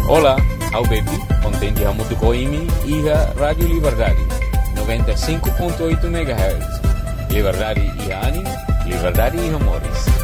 Olá, ao Bepi, contente a Mutucoimi e a Rádio Liberdade, 95.8 MHz. Liberdade e ânimo, liberdade e amores.